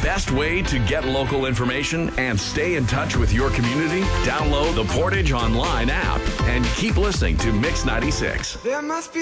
best way to get local information and stay in touch with your community? Download the Portage Online app and keep listening to Mix 96. There must be